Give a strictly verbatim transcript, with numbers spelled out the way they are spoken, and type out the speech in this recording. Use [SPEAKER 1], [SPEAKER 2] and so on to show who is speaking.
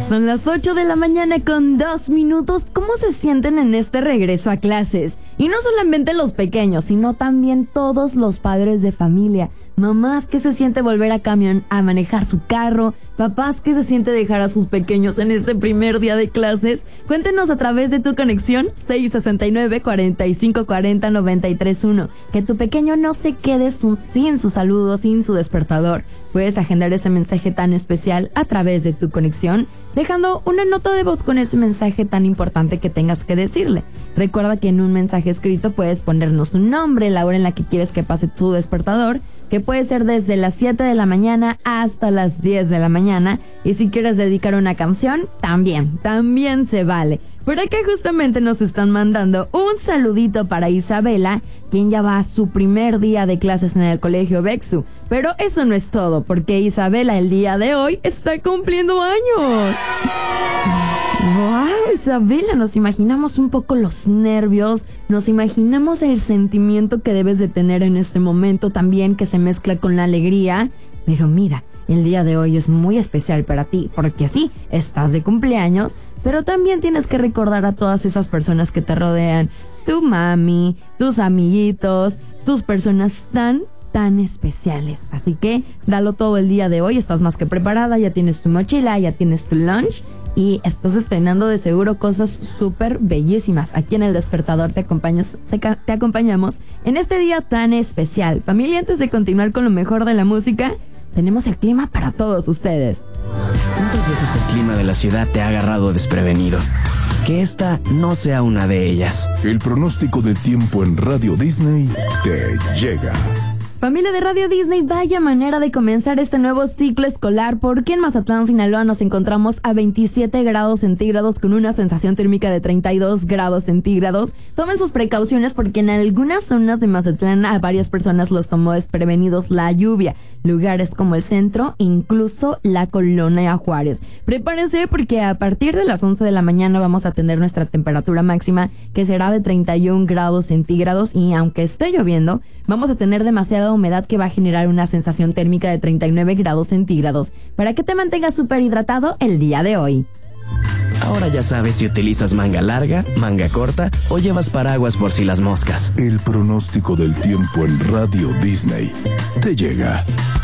[SPEAKER 1] Son las ocho de la mañana con dos minutos. ¿Cómo se sienten en este regreso a clases? Y no solamente los pequeños, sino también todos los padres de familia. Mamás, ¿qué se siente volver a camión a manejar su carro? Papás, ¿qué se siente dejar a sus pequeños en este primer día de clases? Cuéntenos a través de tu conexión seis sesenta y nueve, cuarenta y cinco cuarenta, noventa y tres uno. Que tu pequeño no se quede su, sin su saludo, sin su despertador. Puedes agendar ese mensaje tan especial a través de tu conexión, dejando una nota de voz con ese mensaje tan importante que tengas que decirle. Recuerda que en un mensaje escrito puedes ponernos un nombre, la hora en la que quieres que pase tu despertador, que puede ser desde las siete de la mañana hasta las diez de la mañana. Y si quieres dedicar una canción, también, también se vale. Por acá justamente nos están mandando un saludito para Isabela, quien ya va a su primer día de clases en el colegio Bexu. Pero eso no es todo, porque Isabela el día de hoy está cumpliendo años. ¡Wow, Isabela! Nos imaginamos un poco los nervios, nos imaginamos el sentimiento que debes de tener en este momento también, que se mezcla con la alegría. Pero mira, el día de hoy es muy especial para ti, porque sí, estás de cumpleaños, pero también tienes que recordar a todas esas personas que te rodean, tu mami, tus amiguitos, tus personas tan, tan especiales. Así que dalo todo el día de hoy, estás más que preparada, ya tienes tu mochila, ya tienes tu lunch y estás estrenando de seguro cosas súper bellísimas. Aquí en El Despertador te, acompañas, te, te acompañamos en este día tan especial. Familia, antes de continuar con lo mejor de la música, tenemos el clima para todos ustedes.
[SPEAKER 2] ¿Cuántas veces el clima de la ciudad te ha agarrado desprevenido? Que esta no sea una de ellas.
[SPEAKER 3] El pronóstico del tiempo en Radio Disney te llega.
[SPEAKER 1] Familia de Radio Disney, vaya manera de comenzar este nuevo ciclo escolar, porque en Mazatlán, Sinaloa nos encontramos a veintisiete grados centígrados con una sensación térmica de treinta y dos grados centígrados. Tomen sus precauciones porque en algunas zonas de Mazatlán a varias personas los tomó desprevenidos la lluvia. Lugares como el centro, incluso la Colonia Juárez. Prepárense porque a partir de las once de la mañana vamos a tener nuestra temperatura máxima, que será de treinta y un grados centígrados, y aunque esté lloviendo, vamos a tener demasiada humedad que va a generar una sensación térmica de treinta y nueve grados centígrados, para que te mantengas súper hidratado el día de hoy.
[SPEAKER 2] Ahora ya sabes si utilizas manga larga, manga corta o llevas paraguas por si las moscas.
[SPEAKER 3] El pronóstico del tiempo en Radio Disney te llega.